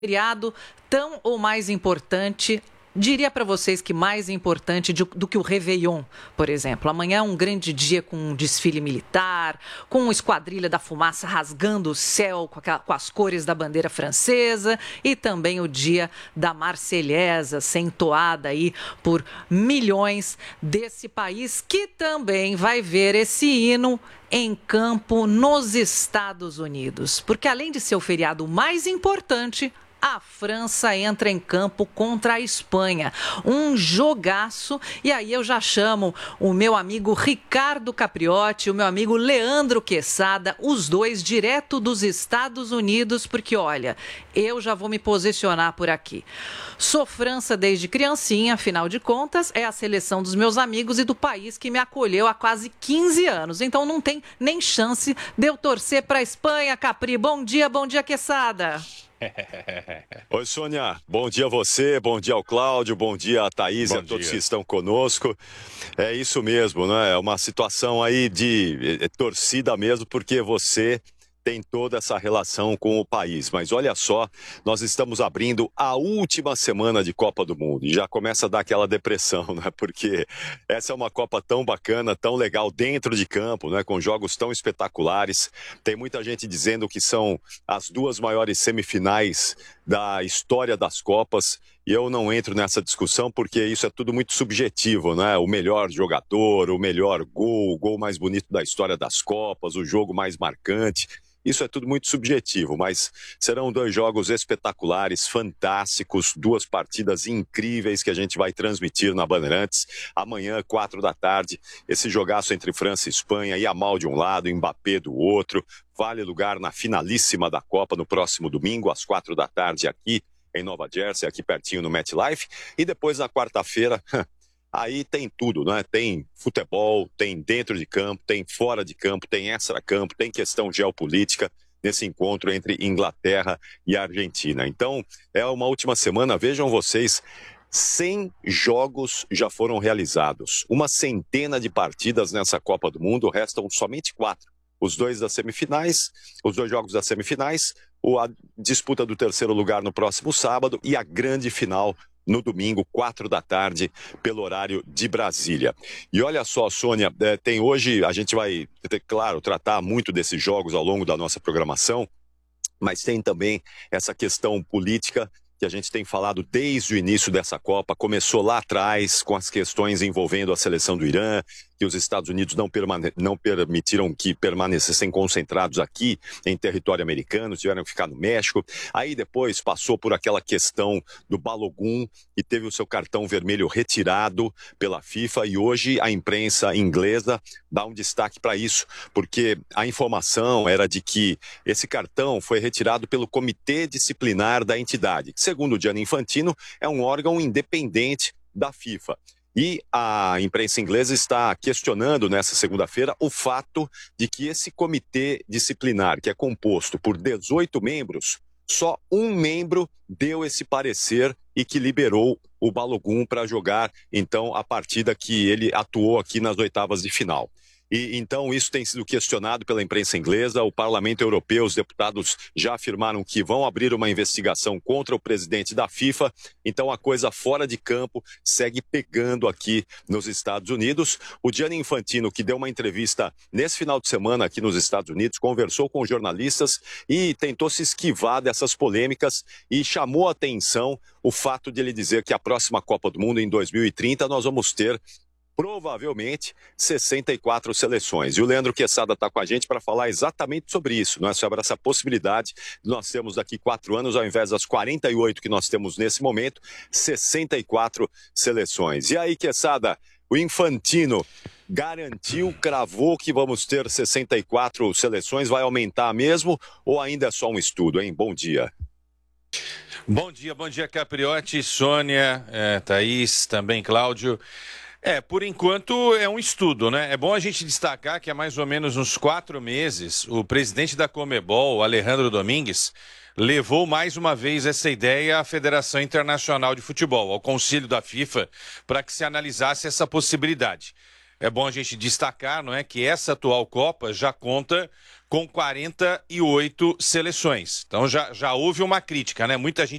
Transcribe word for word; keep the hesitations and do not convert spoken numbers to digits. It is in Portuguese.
Feriado tão ou mais importante, diria para vocês que mais importante do, do que o Réveillon, por exemplo. Amanhã é um grande dia com um desfile militar, com uma esquadrilha da fumaça rasgando o céu com, a, com as cores da bandeira francesa e também o dia da Marselhesa, ser entoada aí por milhões desse país que também vai ver esse hino em campo nos Estados Unidos. Porque além de ser o feriado mais importante, a França entra em campo contra a Espanha. Um jogaço. E aí eu já chamo o meu amigo Ricardo Capriotti, o meu amigo Leandro Quesada, os dois direto dos Estados Unidos, porque olha, eu já vou me posicionar por aqui. Sou França desde criancinha, afinal de contas, é a seleção dos meus amigos e do país que me acolheu há quase quinze anos. Então não tem nem chance de eu torcer para a Espanha, Capri. Bom dia, bom dia, Quesada. Oi, Sônia. Bom dia a você, bom dia ao Cláudio, bom dia a Thaís e a todos que estão conosco. É isso mesmo, né? É uma situação aí de é, torcida mesmo, porque você tem toda essa relação com o país. Mas olha só, nós estamos abrindo a última semana de Copa do Mundo e já começa a dar aquela depressão, né? Porque essa é uma Copa tão bacana, tão legal dentro de campo, né? Com jogos tão espetaculares. Tem muita gente dizendo que são as duas maiores semifinais da história das Copas. E eu não entro nessa discussão porque isso é tudo muito subjetivo, né? O melhor jogador, o melhor gol, o gol mais bonito da história das Copas, o jogo mais marcante. Isso é tudo muito subjetivo, mas serão dois jogos espetaculares, fantásticos, duas partidas incríveis que a gente vai transmitir na Bandeirantes. Amanhã, quatro da tarde, esse jogaço entre França e Espanha, Yamal de um lado, Mbappé do outro. Vale lugar na finalíssima da Copa no próximo domingo, às quatro da tarde, aqui em Nova Jersey, aqui pertinho no MetLife. E depois, na quarta-feira... Aí tem tudo, né? Tem futebol, tem dentro de campo, tem fora de campo, tem extra-campo, tem questão geopolítica nesse encontro entre Inglaterra e Argentina. Então, é uma última semana, vejam vocês, cem jogos já foram realizados. Uma centena de partidas nessa Copa do Mundo, restam somente quatro. Os dois das semifinais, os dois jogos das semifinais, a disputa do terceiro lugar no próximo sábado e a grande final no domingo, quatro da tarde, pelo horário de Brasília. E olha só, Sônia, tem hoje, a gente vai, claro, tratar muito desses jogos ao longo da nossa programação, mas tem também essa questão política que a gente tem falado desde o início dessa Copa. Começou lá atrás com as questões envolvendo a seleção do Irã, que os Estados Unidos não, permane- não permitiram que permanecessem concentrados aqui em território americano, tiveram que ficar no México. Aí depois passou por aquela questão do Balogun, que teve o seu cartão vermelho retirado pela FIFA, e hoje a imprensa inglesa dá um destaque para isso, porque a informação era de que esse cartão foi retirado pelo Comitê Disciplinar da entidade, que, segundo o Gianni Infantino, é um órgão independente da FIFA. E a imprensa inglesa está questionando nessa segunda-feira o fato de que esse comitê disciplinar, que é composto por dezoito membros, só um membro deu esse parecer e que liberou o Balogun para jogar, então, a partida que ele atuou aqui nas oitavas de final. E, então, isso tem sido questionado pela imprensa inglesa. O Parlamento Europeu, os deputados já afirmaram que vão abrir uma investigação contra o presidente da FIFA. Então, a coisa fora de campo segue pegando aqui nos Estados Unidos. O Gianni Infantino, que deu uma entrevista nesse final de semana aqui nos Estados Unidos, conversou com jornalistas e tentou se esquivar dessas polêmicas e chamou a atenção o fato de ele dizer que a próxima Copa do Mundo, em dois mil e trinta, nós vamos ter provavelmente sessenta e quatro seleções. E o Leandro Quesada está com a gente para falar exatamente sobre isso, não é? Sobre essa possibilidade de nós termos daqui quatro anos, ao invés das quarenta e oito que nós temos nesse momento, sessenta e quatro seleções. E aí, Quesada, o Infantino garantiu, cravou que vamos ter sessenta e quatro seleções, vai aumentar mesmo ou ainda é só um estudo, hein? Bom dia. Bom dia, bom dia, Capriotti, Sônia, é, Thaís, também Cláudio. É, por enquanto é um estudo, né? É bom a gente destacar que há mais ou menos uns quatro meses, o presidente da Conmebol, Alejandro Domingues, levou mais uma vez essa ideia à Federação Internacional de Futebol, ao Conselho da FIFA, para que se analisasse essa possibilidade. é bom a gente destacar, não é, que essa atual Copa já conta com quarenta e oito seleções. Então já, já houve uma crítica, né? Muita gente